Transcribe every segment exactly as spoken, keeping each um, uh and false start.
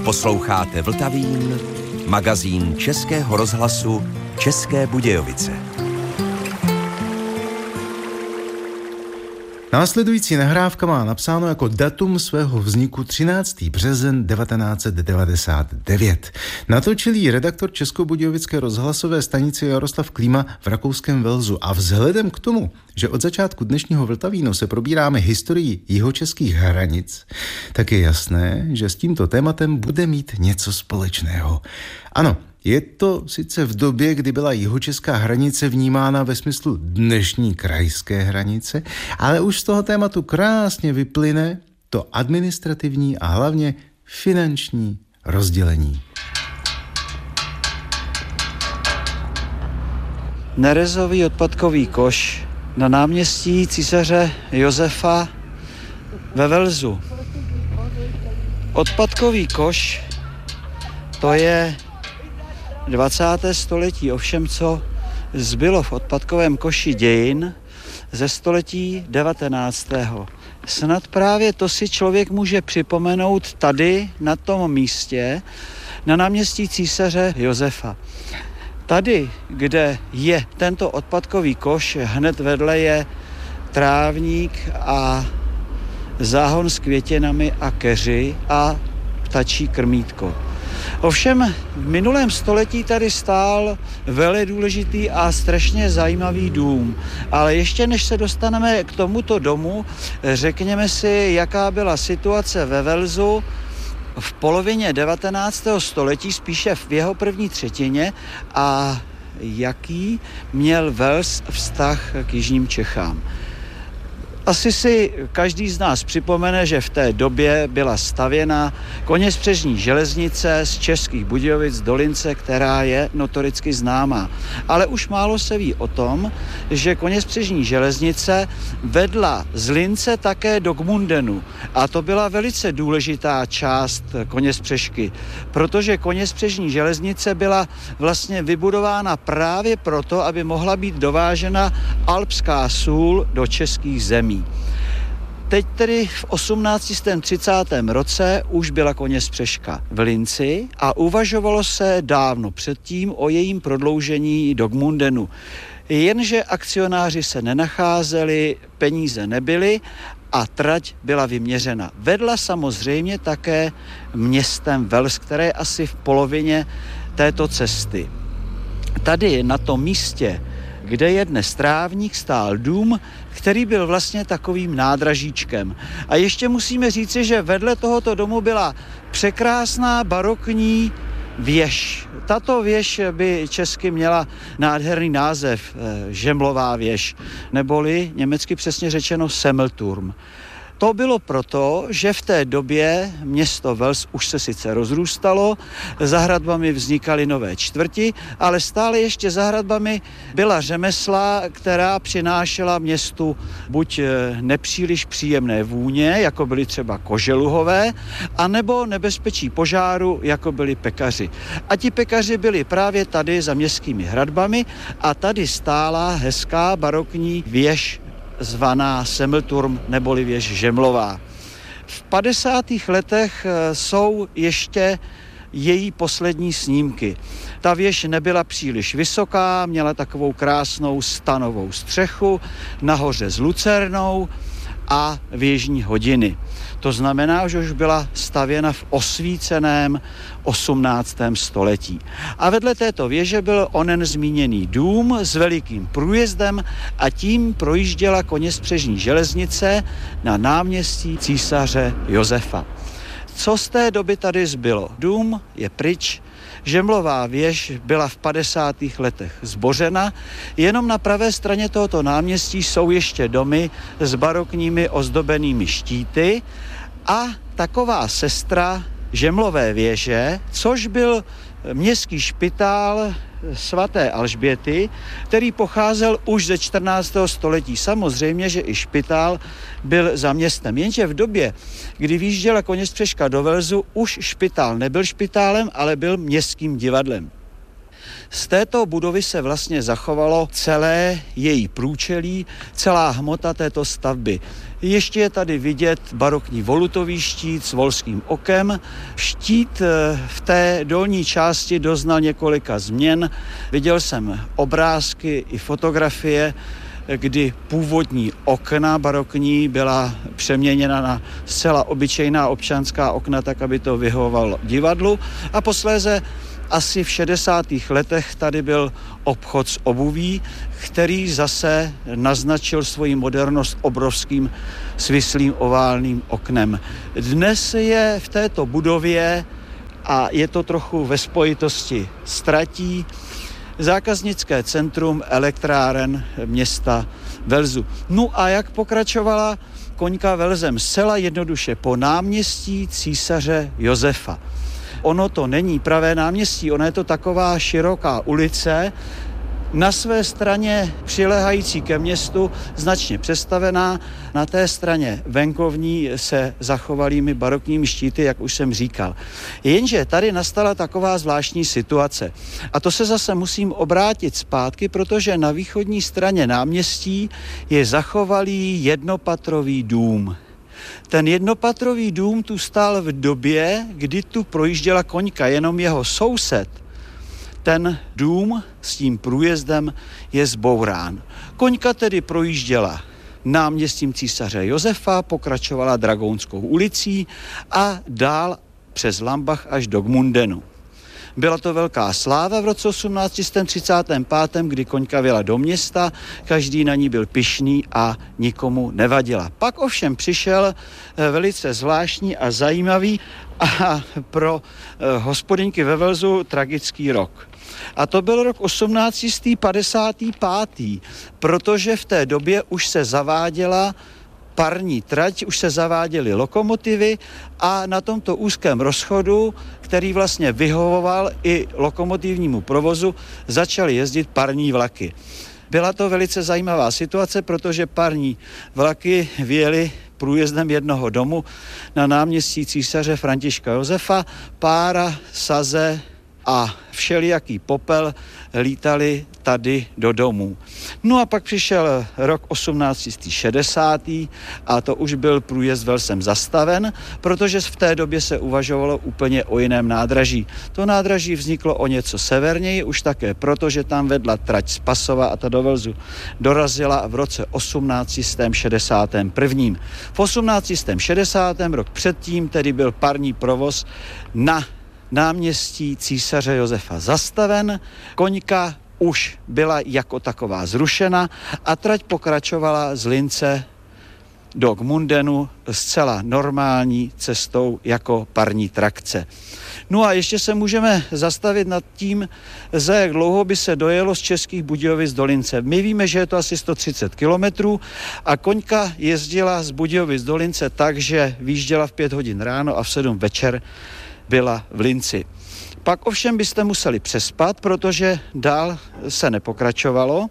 Posloucháte Vltavín, magazín Českého rozhlasu České Budějovice. Následující nahrávka má napsáno jako datum svého vzniku třináctého března devatenáct set devadesát devět. Natočil ji redaktor Českobudějovické rozhlasové stanice Jaroslav Klíma v rakouském Velzu. A vzhledem k tomu, že od začátku dnešního Vltavínu se probíráme historii jihočeských hranic, tak je jasné, že s tímto tématem bude mít něco společného. Ano, je to sice v době, kdy byla jihočeská hranice vnímána ve smyslu dnešní krajské hranice, ale už z toho tématu krásně vyplyne to administrativní a hlavně finanční rozdělení. Nerezový odpadkový koš na náměstí císaře Josefa ve Velzu. Odpadkový koš, to je dvacáté století, ovšem co zbylo v odpadkovém koši dějin ze století devatenáctého. Snad právě to si člověk může připomenout tady, na tom místě, na náměstí císaře Josefa. Tady, kde je tento odpadkový koš, hned vedle je trávník a záhon s květinami a keři a ptačí krmítko. Ovšem v minulém století tady stál velmi důležitý a strašně zajímavý dům. Ale ještě než se dostaneme k tomuto domu, řekněme si, jaká byla situace ve Velzu v polovině devatenáctého století, spíše v jeho první třetině, a jaký měl Velz vztah k jižním Čechám. Asi si každý z nás připomene, že v té době byla stavěna koněspřežní železnice z Českých Budějovic do Lince, která je notoricky známá. Ale už málo se ví o tom, že koněspřežní železnice vedla z Lince také do Gmundenu. A to byla velice důležitá část koněspřežky, protože koněspřežní železnice byla vlastně vybudována právě proto, aby mohla být dovážena alpská sůl do českých zemí. Teď tedy v osmnáctém třicátém roce už byla koněspřežka v Linci a uvažovalo se dávno předtím o jejím prodloužení do Gmundenu. Jenže akcionáři se nenacházeli, peníze nebyly a trať byla vyměřena. Vedla samozřejmě také městem Velz, které je asi v polovině této cesty. Tady na tom místě, kde je dnes trávník, stál dům, který byl vlastně takovým nádražíčkem. A ještě musíme říci, že vedle tohoto domu byla překrásná barokní věž. Tato věž by česky měla nádherný název Žemlová věž, neboli německy přesně řečeno Semmelturm. To bylo proto, že v té době město Velz už se sice rozrůstalo, za hradbami vznikaly nové čtvrti, ale stále ještě za hradbami byla řemesla, která přinášela městu buď nepříliš příjemné vůně, jako byly třeba koželuhové, anebo nebezpečí požáru, jako byli pekaři. A ti pekaři byli právě tady za městskými hradbami a tady stála hezká barokní věž zvaná Semmelturm neboli věž Žemlová. V padesátých letech jsou ještě její poslední snímky. Ta věž nebyla příliš vysoká, měla takovou krásnou stanovou střechu, nahoře s lucernou a věžní hodiny. To znamená, že už byla stavěna v osvíceném osmnáctém století. A vedle této věže byl onen zmíněný dům s velikým průjezdem a tím projížděla koněspřežní železnice na náměstí císaře Josefa. Co z té doby tady zbylo? Dům je pryč, Žemlová věž byla v padesátých letech zbořena, jenom na pravé straně tohoto náměstí jsou ještě domy s barokními ozdobenými štíty a taková sestra Žemlové věže, což byl městský špitál svaté Alžběty, který pocházel už ze čtrnáctého století. Samozřejmě, že i špitál byl za městem. Jenže v době, kdy výjížděla koněspřežka do Velzu, už špitál nebyl špitálem, ale byl městským divadlem. Z této budovy se vlastně zachovalo celé její průčelí, celá hmota této stavby. Ještě je tady vidět barokní volutový štít s volským okem. Štít v té dolní části doznal několika změn. Viděl jsem obrázky i fotografie, kdy původní okna barokní byla přeměněna na zcela obyčejná občanská okna, tak aby to vyhovovalo divadlu. A posléze asi v šedesátých letech tady byl obchod s obuví, který zase naznačil svoji modernost obrovským svislým oválným oknem. Dnes je v této budově, a je to trochu ve spojitosti s tratí, zákaznické centrum elektráren města Velzu. No a jak pokračovala koňka Velzem? Zcela jednoduše po náměstí císaře Josefa. Ono to není pravé náměstí, ono je to taková široká ulice, na své straně přiléhající ke městu, značně přestavená, na té straně venkovní se zachovalými barokními štíty, jak už jsem říkal. Jenže tady nastala taková zvláštní situace. A to se zase musím obrátit zpátky, protože na východní straně náměstí je zachovalý jednopatrový dům. Ten jednopatrový dům tu stál v době, kdy tu projížděla koňka, jenom jeho soused. Ten dům s tím průjezdem je zbourán. Koňka tedy projížděla náměstím císaře Josefa, pokračovala Dragounskou ulicí a dál přes Lambach až do Gmundenu. Byla to velká sláva v roce osmnáct třicet pět, kdy koňka vjela do města, každý na ní byl pyšný a nikomu nevadila. Pak ovšem přišel velice zvláštní a zajímavý a pro hospodyňky ve Velzu tragický rok. A to byl rok osmnáct padesát pět, protože v té době už se zaváděla parní trať, už se zaváděly lokomotivy a na tomto úzkém rozchodu, který vlastně vyhovoval i lokomotivnímu provozu, začaly jezdit parní vlaky. Byla to velice zajímavá situace, protože parní vlaky vyjeli průjezdem jednoho domu na náměstí císaře Františka Josefa, pára, saze a všelijaký popel lítali tady do domů. No a pak přišel rok osmnáct šedesát a to už byl průjezd Velsem zastaven, protože v té době se uvažovalo úplně o jiném nádraží. To nádraží vzniklo o něco severněji, už také proto, že tam vedla trať z Pasova a ta do Velzu dorazila v roce osmnáct šedesát jedna. V osmnáct šedesát rok předtím tedy byl parní provoz na náměstí císaře Josefa zastaven, koňka už byla jako taková zrušena a trať pokračovala z Lince do Gmundenu zcela normální cestou jako parní trakce. No a ještě se můžeme zastavit nad tím, za jak dlouho by se dojelo z Českých Budějovic do Lince. My víme, že je to asi sto třicet kilometrů a koňka jezdila z Budějovic do Lince tak, že vyjížděla v pět hodin ráno a v sedm večer byla v Linci. Pak ovšem byste museli přespat, protože dál se nepokračovalo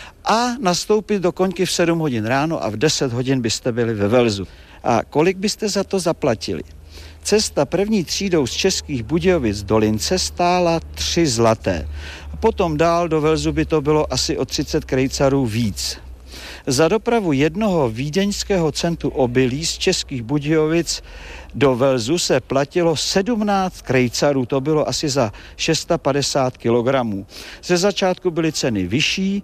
a nastoupit do koňky v sedm hodin ráno a v deset hodin byste byli ve Velzu. A kolik byste za to zaplatili? Cesta první třídou z Českých Budějovic do Lince stála tři zlaté. Potom dál do Velzu by to bylo asi o třicet krejcarů víc. Za dopravu jednoho vídeňského centu obilí z Českých Budějovic do Velzu se platilo sedmnáct krejcarů, to bylo asi za padesát šest kilogramů. Ze začátku byly ceny vyšší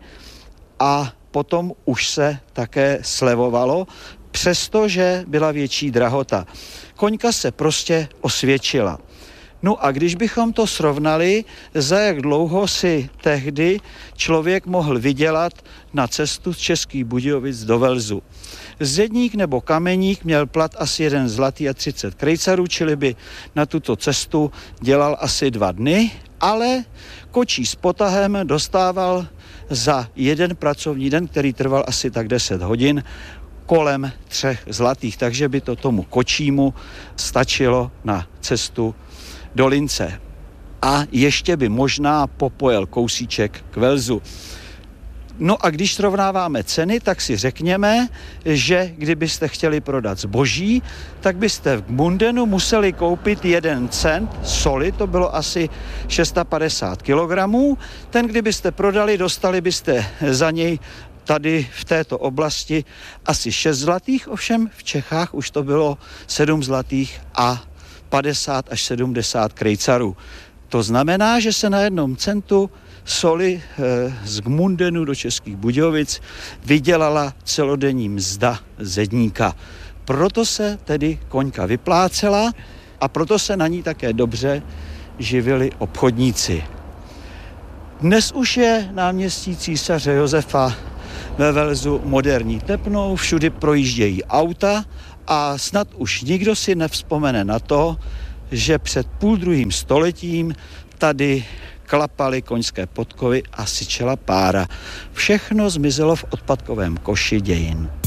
a potom už se také slevovalo, přestože byla větší drahota. Koňka se prostě osvědčila. No a když bychom to srovnali, za jak dlouho si tehdy člověk mohl vydělat na cestu z Českých Budějovic do Velzu. Zedník nebo kameník měl plat asi jeden zlatý a třicet krejcarů, čili by na tuto cestu dělal asi dva dny, ale kočí s potahem dostával za jeden pracovní den, který trval asi tak deset hodin, kolem třech zlatých, takže by to tomu kočímu stačilo na cestu do Lince. A ještě by možná popojel kousíček k Velzu. No a když srovnáváme ceny, tak si řekněme, že kdybyste chtěli prodat zboží, tak byste v Gmundenu museli koupit jeden cent soli, to bylo asi šest set padesát kilogramů. Ten, kdybyste prodali, dostali byste za něj tady v této oblasti asi šest zlatých, ovšem v Čechách už to bylo sedm zlatých a padesát až sedmdesát krejcarů. To znamená, že se na jednom centu soli z Gmundenu do Českých Budějovic vydělala celodenní mzda zedníka. Proto se tedy koňka vyplácela a proto se na ní také dobře živili obchodníci. Dnes už je náměstí císaře Josefa ve Velzu moderní tepnou, všudy projíždějí auta a snad už nikdo si nevzpomene na to, že před půl druhým stoletím tady klapaly koňské podkovy a syčela pára. Všechno zmizelo v odpadkovém koši dějin.